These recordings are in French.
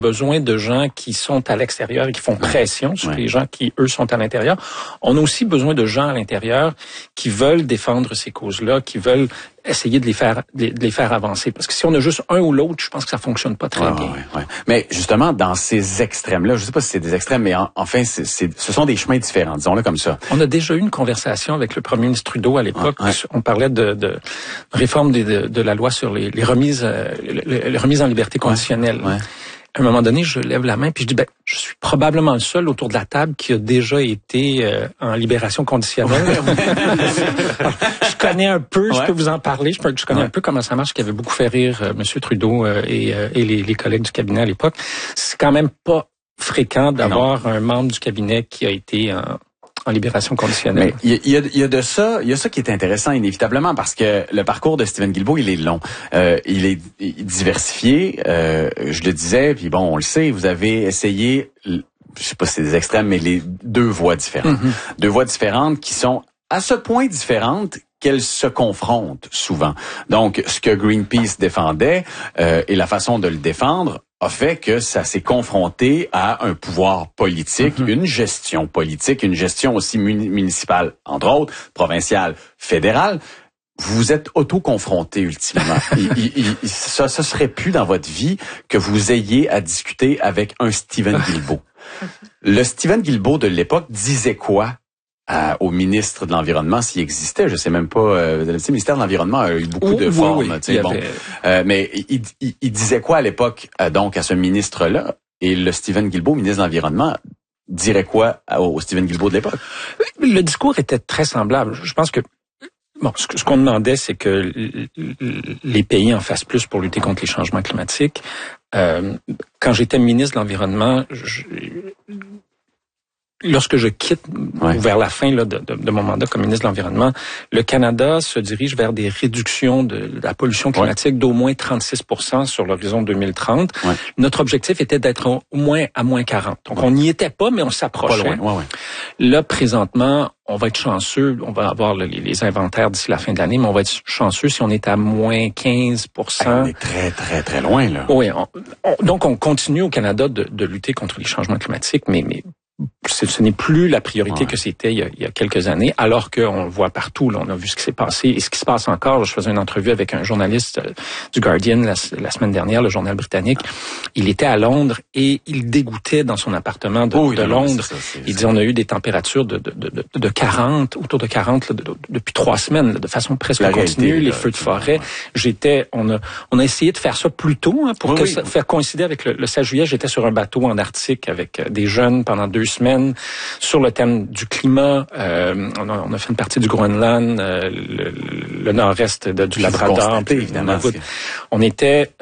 besoin de gens qui sont à l'extérieur et qui font pression sur les gens qui, eux, sont à l'intérieur. On a aussi besoin de gens à l'intérieur qui veulent défendre ces causes-là, qui veulent essayer de les faire avancer. Parce que si on a juste un ou l'autre, je pense que ça fonctionne pas très bien. Ouais. Mais justement, dans ces extrêmes-là, je sais pas si c'est des extrêmes, mais enfin, ce sont des chemins différents, disons-le comme ça. On a déjà eu une conversation avec le premier ministre Trudeau à l'époque. On parlait de réforme de la loi sur les remises en liberté conditionnelle. À un moment donné, je lève la main puis je dis, je suis probablement le seul autour de la table qui a déjà été en libération conditionnelle. Je connais un peu, je peux vous en parler, je connais un peu comment ça marche, qui avait beaucoup fait rire M. Trudeau et les collègues du cabinet à l'époque. C'est quand même pas fréquent d'avoir un membre du cabinet qui a été en libération conditionnelle. Mais il y a ça qui est intéressant inévitablement parce que le parcours de Stephen Guilbeault, il est long. Il est diversifié, je le disais, puis bon, on le sait, vous avez essayé, je sais pas si c'est des extrêmes, mais les deux voies différentes. Deux voies différentes qui sont à ce point différentes qu'elles se confrontent souvent. Donc, ce que Greenpeace défendait et la façon de le défendre a fait que ça s'est confronté à un pouvoir politique, une gestion politique, une gestion aussi municipale, entre autres, provinciale, fédérale. Vous vous êtes auto-confronté ultimement. Ça serait plus dans votre vie que vous ayez à discuter avec un Stephen Guilbeault. Le Stephen Guilbeault de l'époque disait quoi au ministre de l'Environnement, s'il existait, je sais même pas. Le ministère de l'Environnement a eu beaucoup de formes, mais il disait quoi à l'époque, donc à ce ministre-là, et le Stephen Guilbeault, ministre de l'Environnement, dirait quoi au Stephen Guilbeault de l'époque? Le discours était très semblable. Je pense que ce qu'on demandait, c'est que les pays en fassent plus pour lutter contre les changements climatiques. Quand j'étais ministre de l'Environnement, lorsque je quitte vers la fin de mon mandat comme ministre de l'Environnement, le Canada se dirige vers des réductions de la pollution climatique d'au moins 36% sur l'horizon 2030. Notre objectif était d'être au moins à moins 40. Donc, on n'y était pas, mais on s'approchait. Pas loin. Là, présentement, on va être chanceux. On va avoir les inventaires d'ici la fin de l'année, mais on va être chanceux si on est à moins 15%. On est très, très, très loin, là. Oui. Donc, on continue au Canada de lutter contre les changements climatiques, mais ce n'est plus la priorité que c'était il y a quelques années, alors qu'on le voit partout. Là, on a vu ce qui s'est passé et ce qui se passe encore. Je faisais une entrevue avec un journaliste du Guardian la semaine dernière, le journal britannique. Il était à Londres et il dégoûtait dans son appartement de Londres. Il disait on a eu des températures de 40, autour de 40 depuis 3 semaines, de façon presque continue, les feux de forêt. On a essayé de faire ça plus tôt pour faire coïncider avec le 16 juillet. J'étais sur un bateau en Arctique avec des jeunes pendant 2 semaines sur le thème du climat. On a fait une partie du Groenland, le nord-est du Labrador. Évidemment. On était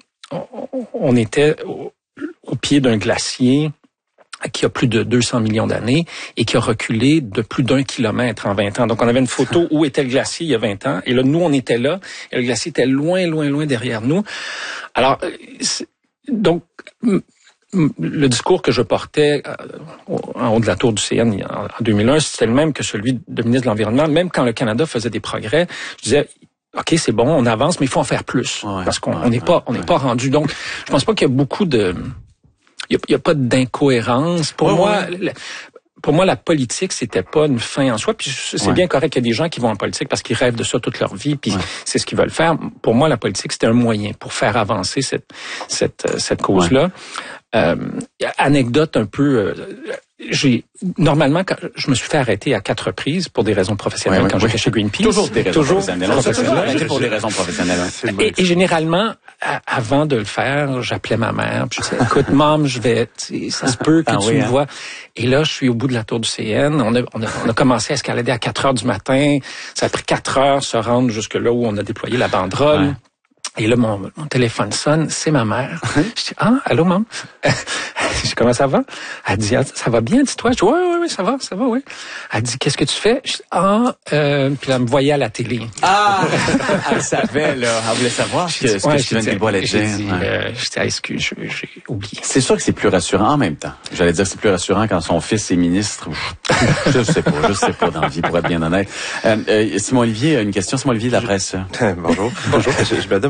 au pied d'un glacier qui a plus de 200 millions d'années et qui a reculé de plus d'1 kilomètre en 20 ans. Donc, on avait une photo où était le glacier il y a 20 ans. Et là, nous, on était là. Et le glacier était loin, loin, loin derrière nous. Alors, donc, le discours que je portais en haut de la tour du CN en 2001, c'était le même que celui de ministre de l'Environnement. Même quand le Canada faisait des progrès, je disais, OK, c'est bon, on avance, mais il faut en faire plus. Parce qu'on n'est pas rendu. Donc, je pense pas qu'il y a beaucoup de... Il y a pas d'incohérence. Pour moi, la politique, c'était pas une fin en soi. Puis c'est bien correct qu'il y a des gens qui vont en politique parce qu'ils rêvent de ça toute leur vie, puis c'est ce qu'ils veulent faire. Pour moi, la politique, c'était un moyen pour faire avancer cette cause-là. Anecdote un peu... Normalement, je me suis fait arrêter à 4 reprises pour des raisons professionnelles quand j'étais chez Greenpeace. Toujours des raisons professionnelles. On s'est toujours arrêté pour des raisons professionnelles. Et généralement, avant de le faire, j'appelais ma mère. Puis je disais, écoute, maman, ça se peut que tu me vois. Et là, je suis au bout de la tour du CN. On a commencé à escalader à 4 heures du matin. Ça a pris 4 heures se rendre jusque là où on a déployé la banderole. Et là, mon téléphone sonne, c'est ma mère. Je dis, allô, maman? Je dis, comment ça va? Elle dit, ça va bien, dis-toi. Je dis, oui, ça va, oui. Elle dit, qu'est-ce que tu fais? Je dis, puis là, elle me voyait à la télé. Elle savait, là. Elle voulait savoir ce que Stephen Guilbeault allait dire. Je dis, excuse, j'ai oublié. C'est sûr que c'est plus rassurant en même temps. J'allais dire que c'est plus rassurant quand son fils est ministre. Je sais pas dans la vie, pour être bien honnête. Simon Olivier, une question. Simon Olivier de la presse. Bonjour. Je me demandais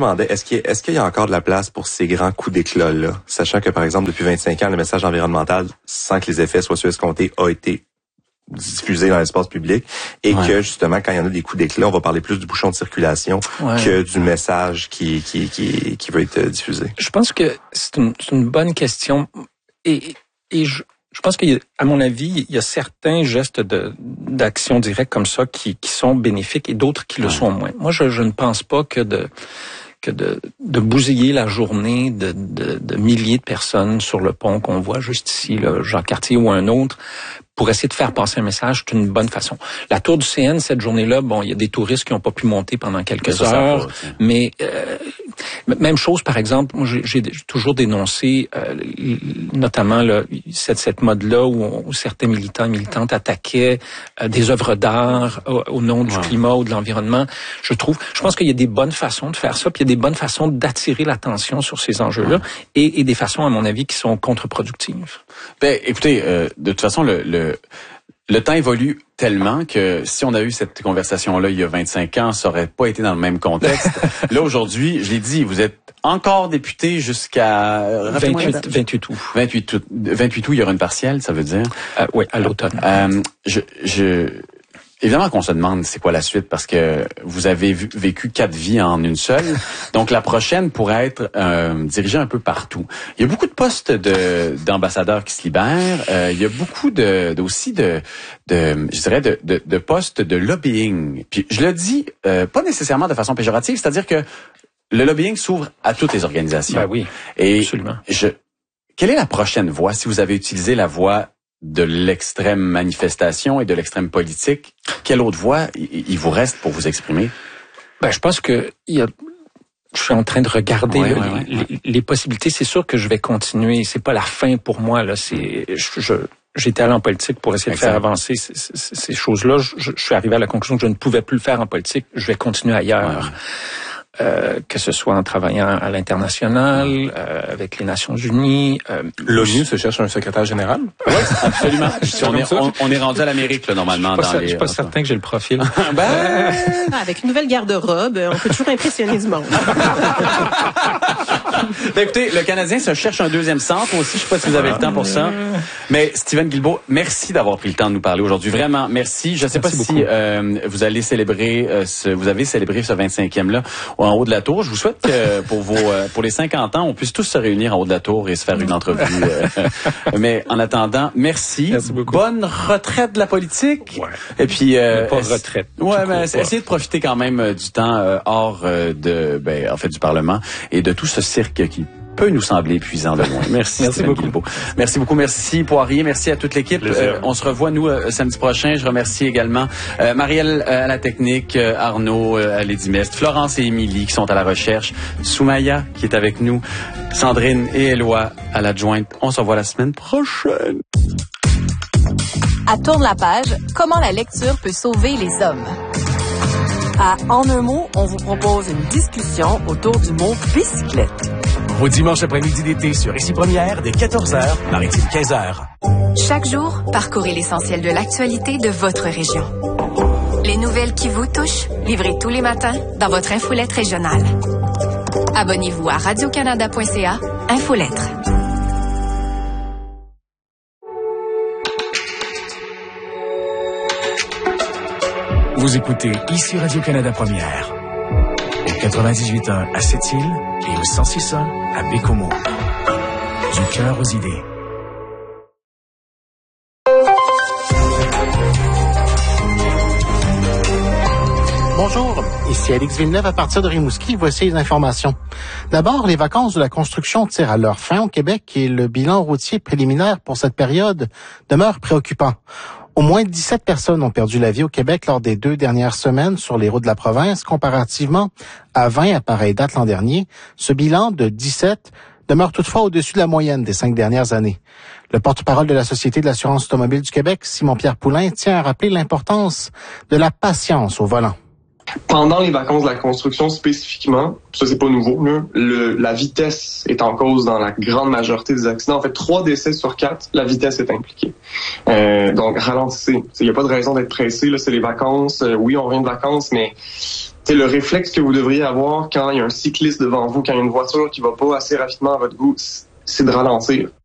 demandais, est-ce qu'il y a encore de la place pour ces grands coups d'éclat-là? Sachant que, par exemple, depuis 25 ans, le message environnemental, sans que les effets soient escomptés, a été diffusé dans l'espace public et que, justement, quand il y en a des coups d'éclat, on va parler plus du bouchon de circulation que du message qui va être diffusé. Je pense que c'est une bonne question et je pense qu'à mon avis, il y a certains gestes d'action directe comme ça qui sont bénéfiques et d'autres qui le sont moins. Moi, je ne pense pas que de bousiller la journée de milliers de personnes sur le pont qu'on voit juste ici, là, Jacques-Cartier ou un autre, pour essayer de faire passer un message, c'est une bonne façon. La tour du CN, cette journée-là, bon, il y a des touristes qui n'ont pas pu monter pendant quelques heures, mais même chose, par exemple, moi, j'ai toujours dénoncé, notamment là, cette mode-là où certains militants et militantes attaquaient des œuvres d'art au nom du climat ou de l'environnement. Je pense qu'il y a des bonnes façons de faire ça, puis il y a des bonnes façons d'attirer l'attention sur ces enjeux-là, et des façons, à mon avis, qui sont contre-productives. Ben, écoutez, de toute façon, le temps évolue tellement que si on a eu cette conversation-là il y a 25 ans, ça aurait pas été dans le même contexte. Là, aujourd'hui, je l'ai dit, vous êtes encore député jusqu'à 28 août. 28 août, il y aura une partielle, ça veut dire? Oui, à l'automne. Évidemment qu'on se demande c'est quoi la suite parce que vous avez vécu 4 vies en une seule. Donc la prochaine pourrait être dirigée un peu partout. Il y a beaucoup de postes d'ambassadeurs qui se libèrent. Il y a beaucoup aussi de postes de lobbying. Puis je le dis pas nécessairement de façon péjorative, c'est-à-dire que le lobbying s'ouvre à toutes les organisations. Ben oui, et absolument. Quelle est la prochaine voie si vous avez utilisé la voie de l'extrême manifestation et de l'extrême politique? Quelle autre voie il vous reste pour vous exprimer? Ben, je pense que je suis en train de regarder les possibilités. C'est sûr que je vais continuer. C'est pas la fin pour moi, là. J'étais allé en politique pour essayer de faire avancer ces choses-là. Je suis arrivé à la conclusion que je ne pouvais plus le faire en politique. Je vais continuer ailleurs. Que ce soit en travaillant à l'international, avec les Nations Unies. L'ONU se cherche un secrétaire général? Oui, absolument. on est rendu à l'Amérique, là, normalement. Je suis pas certain que j'ai le profil. Avec une nouvelle garde-robe, on peut toujours impressionner du monde. Ben, écoutez, le Canadien se cherche un deuxième centre aussi. Je sais pas si vous avez le temps pour ça. Mais Steven Guilbeault, merci d'avoir pris le temps de nous parler aujourd'hui. Vraiment, merci. Je sais pas si vous allez célébrer vous avez célébré ce 25e-là en haut de la tour. Je vous souhaite que pour les 50 ans, on puisse tous se réunir en haut de la tour et se faire une entrevue. Mais en attendant, merci. Merci beaucoup. Bonne retraite de la politique. Ouais. Et puis pas retraite. Ouais, mais essayez de profiter quand même du temps hors du Parlement et de tout ce cirque qui peut nous sembler épuisant de loin. Merci beaucoup. Merci beaucoup. Merci Poirier. Merci à toute l'équipe. On se revoit, nous, samedi prochain. Je remercie également Marielle à la technique, Arnaud à l'Édimest, Florence et Émilie qui sont à la recherche, Soumaya qui est avec nous, Sandrine et Éloi à l'adjointe. On se revoit la semaine prochaine. À Tourne la page, comment la lecture peut sauver les hommes. À En un mot, on vous propose une discussion autour du mot bicyclette. Au dimanche après-midi d'été sur Ici Première, dès 14h, Maritime 15h. Chaque jour, parcourez l'essentiel de l'actualité de votre région. Les nouvelles qui vous touchent, livrées tous les matins dans votre infolettre régionale. Abonnez-vous à radiocanada.ca, Infolettre. Vous écoutez Ici Radio-Canada Première. Au 98.1 à Sept-Îles et au 106.1 à Bécomo. Du cœur aux idées. Bonjour, ici Alex Villeneuve à partir de Rimouski. Voici les informations. D'abord, les vacances de la construction tirent à leur fin au Québec et le bilan routier préliminaire pour cette période demeure préoccupant. Au moins 17 personnes ont perdu la vie au Québec lors des 2 dernières semaines sur les routes de la province, comparativement à 20 à pareille date l'an dernier. Ce bilan de 17 demeure toutefois au-dessus de la moyenne des 5 dernières années. Le porte-parole de la Société de l'assurance automobile du Québec, Simon-Pierre Poulain, tient à rappeler l'importance de la patience au volant. Pendant les vacances de la construction spécifiquement, ça c'est pas nouveau, là, la vitesse est en cause dans la grande majorité des accidents. En fait, 3 décès sur 4, la vitesse est impliquée. Donc ralentissez. Il n'y a pas de raison d'être pressé, là, c'est les vacances. Oui, on revient de vacances, mais c'est le réflexe que vous devriez avoir quand il y a un cycliste devant vous, quand il y a une voiture qui va pas assez rapidement à votre goût, c'est de ralentir.